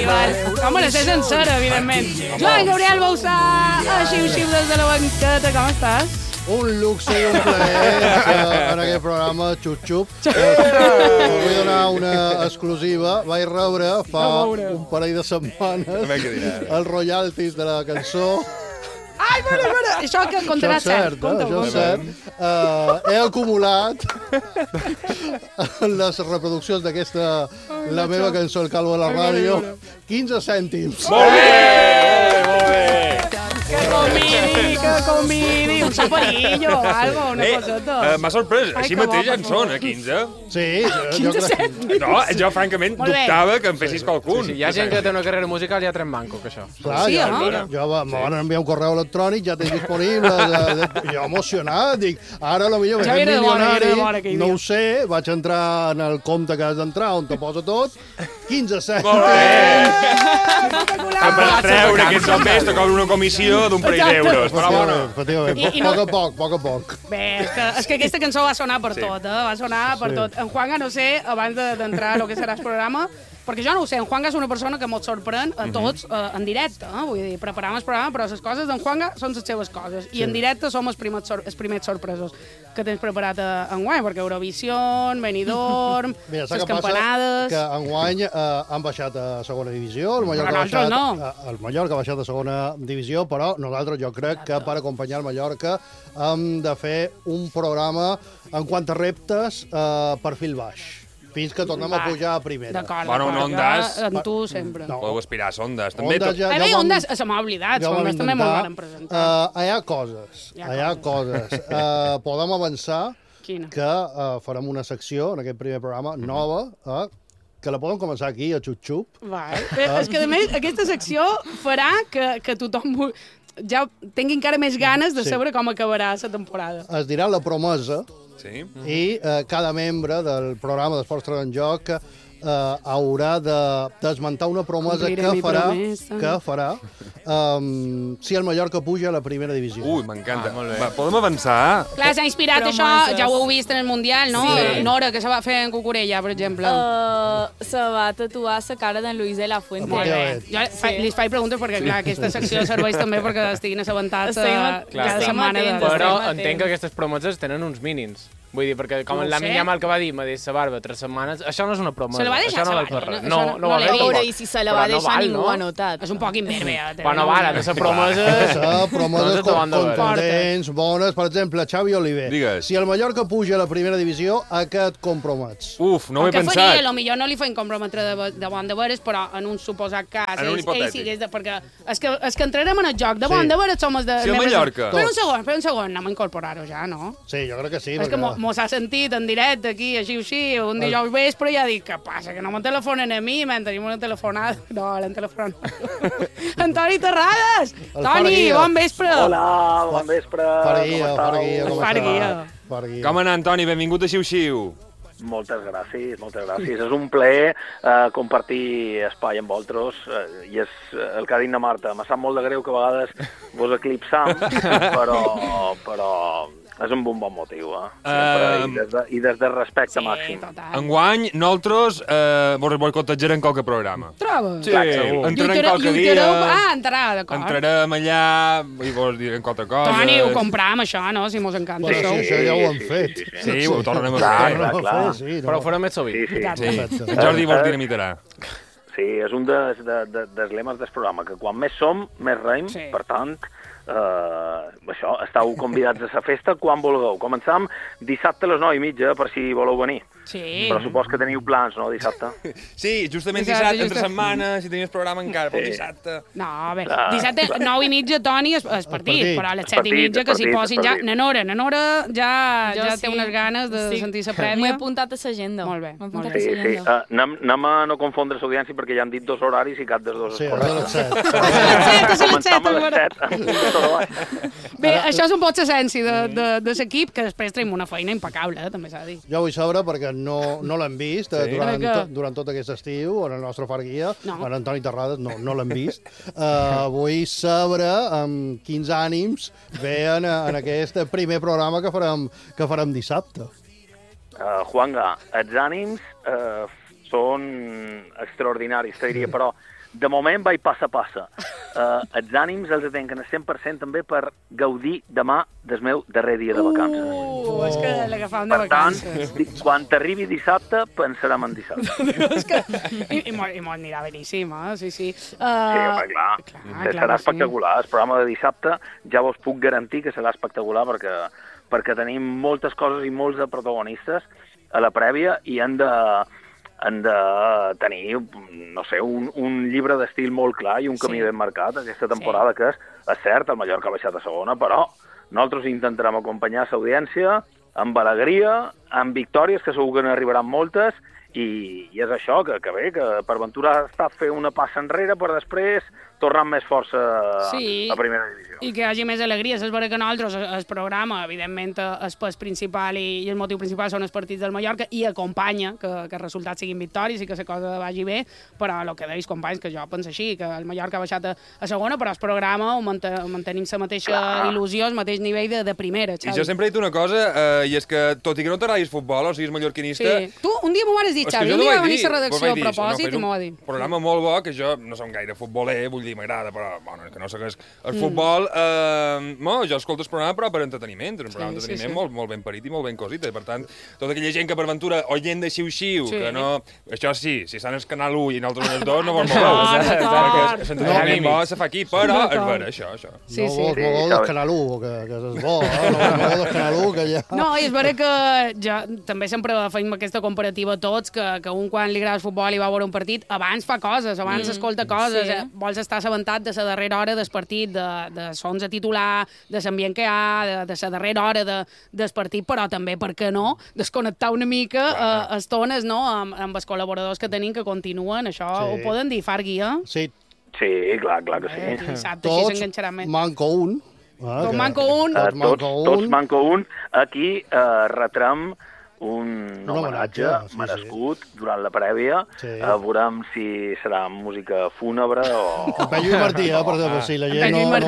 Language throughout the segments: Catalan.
Com a la ser sencera, evidentment. Joan Gabriel Bausà, així des de la banqueta, com estàs? Un luxe i un plaer en aquest programa Xup-Xup. Vull donar una exclusiva. Vaig rebre fa un parell de setmanes els royalties de la cançó. Ai, bueno, això que contarà cert. Això és cert. He acumulat les reproduccions d'aquesta, la meva cançó, El Calvo de la Ràdio, 15 cèntims. Molt bé, molt bé. Que convidi, un saparillo o algo, una coseta. M'ha sorprès, així mateix en són, 15. Sí, 15 cèntims. No, jo francament dubtava que em fessis qualcun. Sí, hi ha gent que té una carrera musical i altre en banco, que això. Clar, Sí, jo me van enviar un correu electrònic, ja té disponible. Jo emocionat, dic, ara potser Ja veig era milionari, d'hora que hi no havia. ho sé, vaig entrar en el compte que has d'entrar, on te posa tot, 15 cèntims. Molt bé. Espectacular. Per treure aquests homes te cobra una comissió d'un parell d'euros. Però bueno, Efectivament, I no- poc a poc. Bé, és que aquesta cançó va sonar per tot, va sonar per tot. En Juanga, no sé, abans d'entrar a lo que serà el programa, perquè jo no ho sé, en Juanga és una persona que mos sorprèn a tots en directe, vull dir, preparam el programa, però les coses d'en Juanga són les seves coses, i en directe som els primers sorpresos que tens preparat enguany, perquè Eurovisió, Benidorm, Mira, les saps què passa? campanades... Que enguany han baixat a segona divisió, el Mallorca, Però nosaltres el Mallorca ha baixat a segona divisió, però nosaltres jo crec que per acompanyar el Mallorca hem de fer un programa en quant a reptes perfil baix, fins que tornem a pujar a primera. D'acord, Bueno, un Ondas- amb tu sempre. No. podeu aspirar a sondes. També Ondas ja A mi, ho vam- Ondas, se m'ha oblidat, ja ho vam Ondas també m'ho intentar. van presentar. Hi ha coses, Hi ha coses. Podem avançar Quina? que farem una secció en aquest primer programa nova, que la podem començar aquí, a Xup-Xup. Val. És que, a més, aquesta secció farà que tothom ja tingui encara més ganes de Sí. saber com acabarà la temporada. Es dirà la promesa, Sí. i cada membre del programa d'Esports Tres en Joc haurà de desmentar una promesa Compliré mi que promesa. farà si el Mallorca puja a la primera divisió. Ui, m'encanta. molt bé. Va, podem avançar? Clar, s'ha inspirat Promeses. això, ja ho heu vist en el Mundial, no? Sí. Nora, que se va fer en Cucurella, per exemple. Se va tatuar la cara d'en Luis de la Fuente. Molt bé. efectivament. Jo li faig preguntes perquè, clar, aquesta secció serveix també perquè estiguin assabentats cada setmana. Estem Però atents. entenc que aquestes promeses tenen uns mínims. Vull dir, perquè com No ho la sé. Minyama el que va dir, m'ha dit la barba 3 setmanes, això no és una promesa. Se la va deixar, això no se val va per dir, res. no, No, això no no val l'he per vist. Veure, tampoc. i si se la Però va no deixar val, ningú no? ha notat. És un poc imberbe. Bueno, vale, de ser promeses... Promeses davant de veure. contundents, bones. Per exemple, Xavi Oliver. Digues. Si el Mallorca puja a la primera divisió, a què et compromets? Uf, no ho he El que pensat. faria, millor no li feien comprometre de bon de veres, però en un suposat cas, En un ell hipotètic. sigués perquè és que entrarem en el joc. De bon de veres som els de... Si el Mallorca. Per un segon, anem a incorporar-ho ja, no? Sí, jo crec que sí. És que mos ha sentit en directe aquí, així, un dijous vespre, i ja dic, què passa, que no me telefonen a mi, men, tenim una telefonada. No, l'han telefonat. Antoni Terrades! El Toni, Farguia. bon vespre! Hola, bon vespre. Farguia, com estàu? Farguia, com Farguia. estàs? Farguia. Com anar, Antoni? Benvingut a Xiu-Xiu. Moltes gràcies, moltes gràcies. És un plaer compartir espai amb vosaltres i és el que ha dit na Marta. Me sap molt de greu que a vegades vos eclipsam, però és un bon motiu, sempre, i des del respecte màxim. total. Enguany, nosaltres vos boicotejarem qualque programa. Troba? Sí, segur. entrarem qualque dia, Entrar, d'acord. entrarem allà i vos direm qualque cosa. Toni, ho compram, això, no? Si mos encanta Bueno, això. sí, això ja ho han fet. Sí, ho tornem a Clar, fer. clar, clar. Sí, Però ho farem més sovint. Sí, sí. Sí, Exacte. en Jordi vos dinamitarà. Sí, és un dels lemes del programa, que quan més som, més reim, Sí. per tant, això, estàu convidats a la festa quan vulgueu. Començam dissabte a les 9:30, per si voleu venir. Sí. Però supos que teniu plans, no, dissabte? Sí, justament Dissabte, dissabte, entre just- setmana, si tenies programa encara, però dissabte... No, a veure, Clar, dissabte, clar. 9:30, Toni, és partit, partit. però a les És partit, 7:30 que s'hi és posin ja... partit. Nanora ja Jo té sí. unes ganes de Sí. sentir-se M'ho prèvia. he apuntat a l'agenda. Molt bé, M'ho he molt apuntat bé. a Sí, sí. l'agenda. Anem a no confondre l'audiència perquè ja han dit dos horaris i cap dels dos Sí, és a correcte. les 7. Començam a les 7. Bé, això és un poc l'essència de l'equip, que després tenim una feina impecable, també s'ha de dir. Jo vull sabre, perquè no l'hem vist durant tot aquest estiu, en el nostre Farguia, No. en Antoni Terrades no l'hem vist. Vull saber amb quins ànims ve en aquest primer programa que farem dissabte. Juanga, els ànims són extraordinaris, te diria, però de moment vaig passa a passa. Els ànims els tenquen al 100% també per gaudir demà del meu darrer dia de vacances. És que l'agafàvem de Per tant, vacances. quan t'arribi dissabte, pensarem en dissabte. I m'ho anirà beníssim, sí. Sí, home, clar. Serà que sí. espectacular. El programa de dissabte ja vos puc garantir que serà espectacular perquè tenim moltes coses i molts de protagonistes a la prèvia i han de tenir, no sé, un llibre d'estil molt clar i un camí ben marcat aquesta temporada, que és cert, el Mallorca ha baixat a segona, però nosaltres intentarem acompanyar l'audiència amb alegria, amb victòries, que segur que n'arribaran moltes, i és això, que bé, que per Ventura ha estat fer una passa enrere per després tornar amb més força a primera divisió. I que hi hagi més alegries. És veritat que nosaltres, el programa, evidentment, el pes principal i el motiu principal són els partits del Mallorca i acompanya que els resultats siguin victòries i que la cosa vagi bé, però el que deis, companys, que jo penso així, que el Mallorca ha baixat a segona, però el programa ho mantenim la mateixa il·lusió, el mateix nivell de primera, Xavi. I jo sempre he dit una cosa, i és que, tot i que no t'agradis futbol, o siguis mallorquinista... Sí. Tu un dia m'ho vas dir, Xavi, un dia va venir a la redacció a propòsit i m'ho va dir. Un programa molt bo, que jo no som gaire futboler, vull dir, m'agrada, però, bueno, que no segueix el futbol. Jo escolto el programa, però per entreteniment, és un programa d'entreteniment molt ben parit i molt ben cosit, i per tant, tota aquella gent que per ventura oient de xiu-xiu, que no... Això sí, si estan al canal 1 i en altres els dos, no vos moveu. L'entreteniment bo se fa aquí, però és vera, això. No vos moveu del canal 1, que és bo, no vos moveu del canal 1, que ja... No, i és vera que ja també sempre fem aquesta comparativa tots, que un quan li agrada el futbol i va veure un partit, abans fa coses, abans escolta coses, vols estar assabentat de la darrera hora del partit, de l'11 titular, de l'ambient que hi ha, de la darrera hora del partit, però també, per què no, desconnectar una mica estones, no?, amb els col·laboradors que tenim que continuen, això ho poden dir, Fargui, Sí. Sí, clar que sí. Dissabte, així s'enganxarà més. Manco un. Tots manco un. Tots manco un. Aquí retrem un homenatge merescut durant la prèvia. Veurem si serà música fúnebre o... En Pep Lluís Martí, per si la gent no... En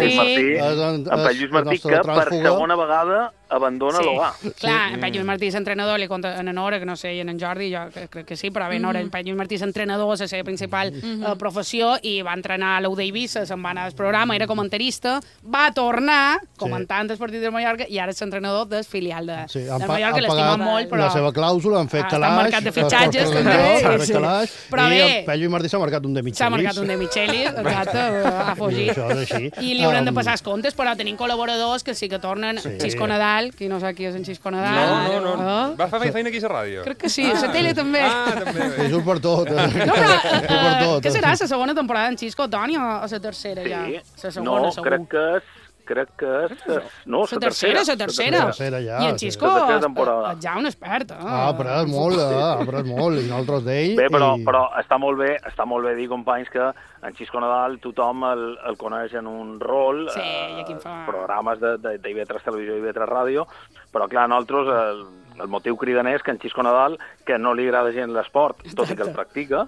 Pep Lluís Martí, que per segona vegada abandona l'hogar. Clar, en Pep Lluís Martí és entrenador, li conta en Nora, que no sé, i en Jordi, jo crec que sí, però bé, Nora, en Pep Lluís Martí és entrenador, és la seva principal professió, i va entrenar a l'Uda Eivissa, se'n va anar al programa, era comentarista, va tornar comentant el partit del Mallorca, i ara és entrenador del filial del Mallorca, l'estimem molt, però... La seva clàusula, han fet calaix... Està marcat de fitxatges, també. Però bé... I Pep Lluís Martí s'ha marcat un de Michelis. S'ha marcat un de Michelis, exacte, ha fugit. Això és així. I li hauran de passar els comptes, però tenim col·laboradors que sí que tornen. Xisco Nadal, qui no sap qui és en Xisco Nadal. No. Va fer feina aquí a la ràdio. Crec que sí, a la tele també. També. I surt per tot. No, però què serà, la segona temporada en Xisco, Toni, o la tercera ja? La segona, segur. Crec que és... No, la tercera. Ja. I en Xisco és ja un expert. Ha après molt, i nosaltres d'ell. Bé, però està molt bé dir, companys, que en Xisco Nadal tothom el coneix en un rol, programes d'IV3 Televisió i IV3 Ràdio, però clar, nosaltres el motiu cridaner és que en Xisco Nadal, que no li agrada gent l'esport, tot i que el practica,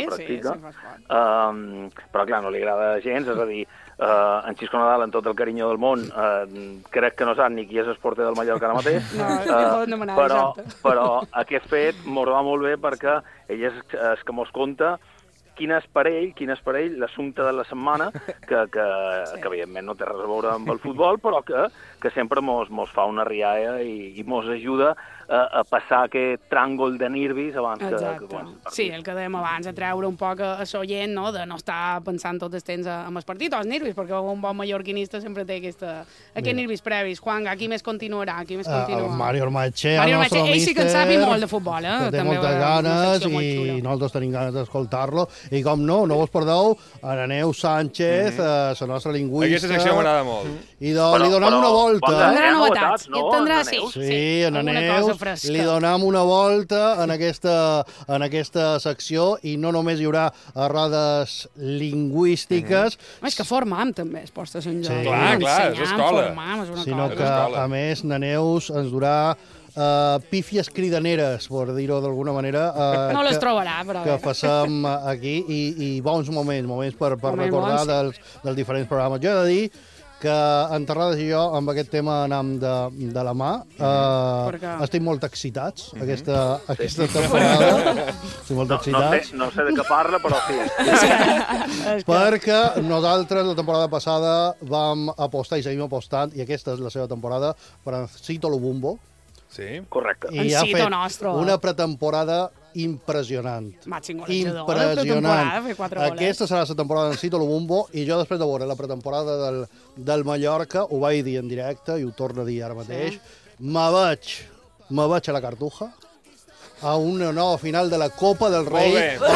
però clar, no li agrada gens, és a dir, en Xisco Nadal, amb tot el carinyo del món, crec que no sap ni qui és el porter del Mallorca ara mateix, però aquest fet mos va molt bé perquè ell és el que mos conta quin és per ell l'assumpte de la setmana, que evidentment no té res a veure amb el futbol, però que sempre mos fa una rialla i mos ajuda a passar aquest tràngol de nervis abans que comenci el partit. Sí, el que dèiem abans, a treure un poc a l'oient, no?, de no estar pensant tot el temps en el partit o els nervis, perquè un bon mallorquinista sempre té aquests nervis previs. Juan, qui més continuarà? Mario Ormache, el nostre míster. Ell sí que en sap molt de futbol, que té moltes ganes i nosaltres tenim ganes d'escoltar-lo. I com no vos perdeu, a Neus Sánchez, la nostra lingüista. Aquesta secció m'agrada molt. I li donem una volta. Tindrà novetats, i tindrà, sí, a Neus li donem una volta en aquesta secció i no només hi haurà errades lingüístiques. És que formam també, es posta Sant Jordi. Clar, és escola. Sinó que, a més, na Neus ens durà pífies cridaneres, per dir-ho d'alguna manera. No les trobarà, però que passem aquí i bons moments per recordar dels diferents programes. Jo he de dir que en Terrades i jo amb aquest tema anam de la mà. Estic molt excitats aquesta temporada. Estic molt excitats. No sé de què parla, però sí. Perquè nosaltres la temporada passada vam apostar i seguim apostant, i aquesta és la seva temporada, per Encito Lubumbo. Sí. Correcte. I ha fet una pretemporada impressionant. Impressionant. Aquesta serà la temporada d'Encito Lubumbo, i jo després de veure la pretemporada del Mallorca ho vaig dir en directe i ho torno a dir ara mateix. Me vaig a la Cartuja a una nova final de la Copa del Rei.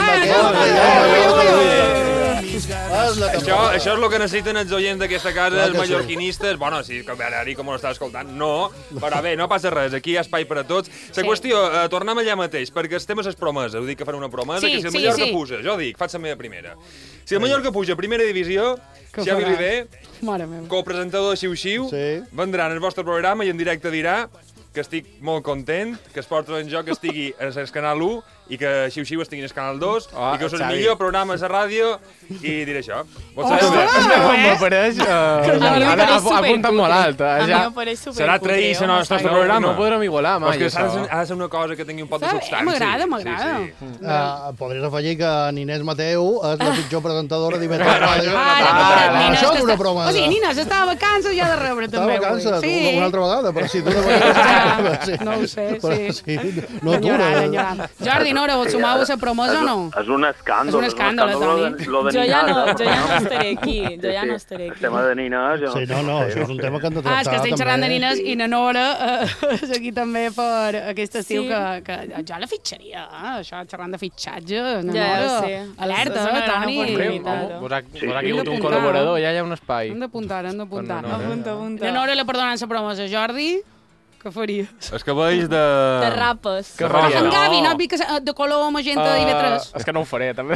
Això és el que necessiten els oients d'aquesta casa, els mallorquinistes. Bueno, sí, que ara com ho estàs escoltant, no. Però bé, no passa res, aquí hi ha espai per a tots. La qüestió, tornem allà mateix, perquè el tema és promesa. Ho dic que fan una promesa, que si el Mallorca puja, jo dic, faig la meva primera. Si el Mallorca puja a primera divisió, Xavi Ribé, copresentador de Xiu-Xiu, vendrà en el vostre programa i en directe dirà que estic molt content, que Esports en Joc estigui al Canal 1 i que Xiu-Xiu estigui al Canal 2 i que és el millor programa a ràdio i diré això. M'apareix... Ha apuntat molt alt. Serà trair el nostre programa. No podrem igualar mai, això. Ha de ser una cosa que tingui un pot de substància. M'agrada. Podries afegir que Inés Mateu és la pitjor presentadora d'IV3 Ràdio. Això és una broma. O sigui, Inés estava a vacances i ha de rebre també. Estava a vacances, una altra vegada, però si tu no veies... No ho sé, sí. No dura. Jordi, Nora, vos sumau a la promosa o no? És un escàndol. És un escàndol, Toni. Jo ja no estaré aquí. El tema de Nines... Sí, no, això és un tema que han de tractar. És que estic xerrant de Nines i na Nora és aquí també per aquest estiu que jo la fitxaria, això xerrant de fitxatge, na Nora. Alerta, Toni. Vos ha caigut un col·laborador, ja hi ha un espai. Hem d'apuntar. Apunta. Na Nora li perdonen la promosa. Jordi, què faries? Els cabells de... De rapes. En Gavi, no et vi que de color magenta d'IV3? És que no ho faré, també.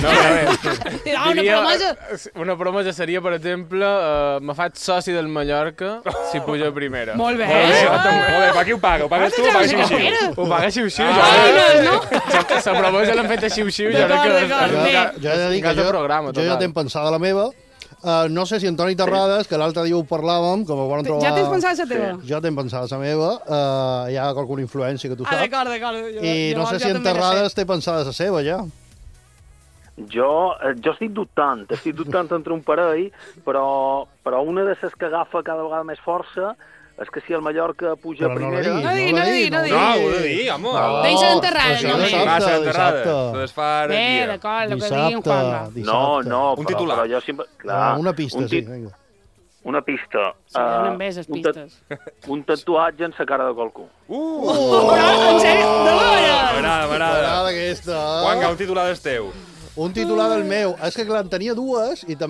Una promosa seria, per exemple, me faig soci del Mallorca si puja a primera. Molt bé. Molt bé, per qui ho paga? Ho pagues tu o ho paga Xiu-Xiu? Ho paga Xiu-Xiu. La promosa l'han fet a Xiu-Xiu. Jo he de dir que jo ja tinc pensada la meva. No sé si Antoni Terrades, que l'altre dia ho parlàvem, com ho van trobar... Ja tens pensada la teva? Jo tinc pensada la meva. Hi ha alguna influència que tu saps. D'acord. I no sé si en Terrades té pensada la seva, ja. Jo estic dubtant entre un parell, però una de les que agafa cada vegada més força és que si el Mallorca puja a primera... No digui. No, ho he de dir, home. Deixa d'enterrades, només. Massa enterrades. Se desfà ara aquí. Bé, d'acord, el que digui en Juanma. No, un titular. Però jo sempre... Una pista, sí. Una pista. Sí, donen bé les pistes. Un tatuatge en la cara de qualcú. En sèrio? De veure? M'agrada aquesta. Juanga, un titular del teu. Un titular del meu. És que clar, en tenia dues i també